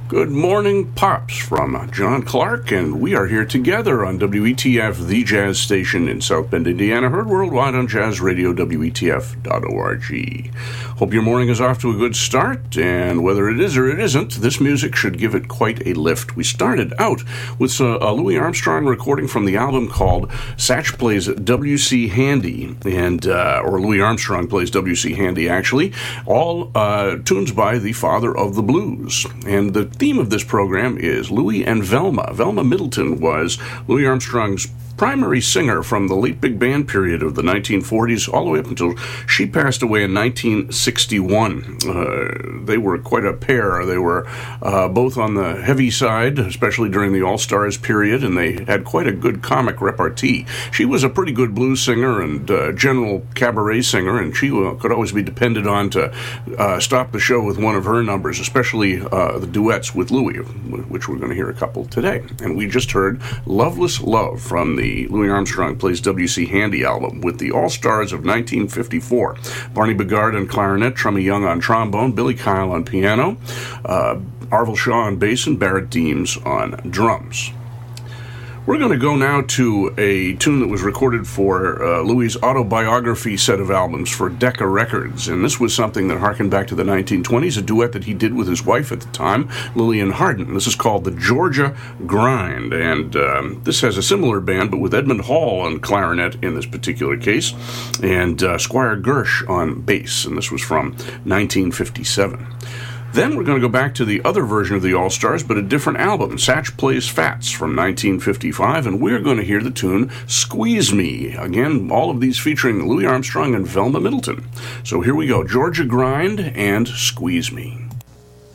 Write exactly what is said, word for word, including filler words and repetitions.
Good morning, Pops, from John Clark, and we are here together on W E T F, the jazz station in South Bend, Indiana, heard worldwide on Jazz Radio, W E T F dot org. Hope your morning is off to a good start, and whether it is or it isn't, this music should give it quite a lift. We started out with a, a Louis Armstrong recording from the album called Satch Plays W C Handy, and uh, or Louis Armstrong Plays W C Handy, actually, all uh, tunes by the father of the blues. And the theme of this program is Louis and Velma. Velma Middleton was Louis Armstrong's primary singer from the late big band period of the nineteen forties all the way up until she passed away in nineteen sixty-one. Uh, they were quite a pair. They were uh, both on the heavy side, especially during the All-Stars period, and they had quite a good comic repartee. She was a pretty good blues singer and uh, general cabaret singer, and she uh, could always be depended on to uh, stop the show with one of her numbers, especially uh, the duets with Louis, which we're going to hear a couple today. And we just heard Loveless Love from the The Louis Armstrong Plays W C Handy album with the All-Stars of nineteen fifty-four. Barney Bigard on clarinet, Trummy Young on trombone, Billy Kyle on piano, uh, Arvell Shaw on bass, and Barrett Deems on drums. We're going to go now to a tune that was recorded for uh, Louis' autobiography set of albums for Decca Records, and this was something that harkened back to the nineteen twenties, a duet that he did with his wife at the time, Lillian Harden. This is called the Georgia Grind, and um, this has a similar band, but with Edmund Hall on clarinet in this particular case, and uh, Squire Gersh on bass, and this was from nineteen fifty-seven. Then we're going to go back to the other version of the All-Stars, but a different album, Satch Plays Fats from nineteen fifty-five, and we're going to hear the tune Squeeze Me. Again, all of these featuring Louis Armstrong and Velma Middleton. So here we go, Georgia Grind and Squeeze Me.